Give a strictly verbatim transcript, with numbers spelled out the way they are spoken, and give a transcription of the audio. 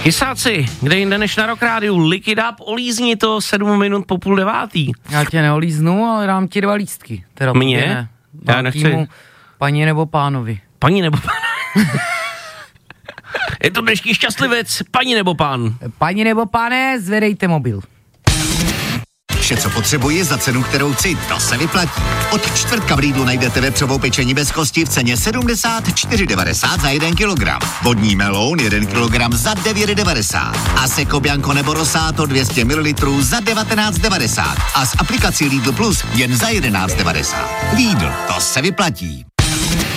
Kysáci, kde jinde než na Rock Rádiu, Lick It Up, olízni to sedm minut po půl devátý. Já tě neolíznu, ale dám ti dva lístky. Teda Mně? Ne. Já nechci. Paní nebo pánovi. Paní nebo pán? Je to dnešní šťastlivec, paní nebo pán? Paní nebo páne, zvedejte mobil. Vše, co potřebuji za cenu, kterou chci, to se vyplatí. Od čtvrtka v Lidlu najdete vepřovou pečení bez kosti v ceně sedmdesát čtyři devadesát za jeden kilogram. Vodní meloun jeden kilogram za devět devadesát. A Seco Bianco nebo Rosato dvě stě mililitrů za devatenáct devadesát. A s aplikací Lidl Plus jen za jedenáct devadesát. Lidl, to se vyplatí.